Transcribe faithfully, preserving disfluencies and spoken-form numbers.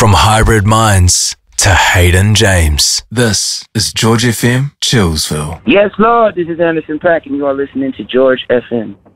From Hybrid Minds to Hayden James. This is George F M, Chillsville. Yes, Lord. This is Anderson Paak, and you are listening to George F M.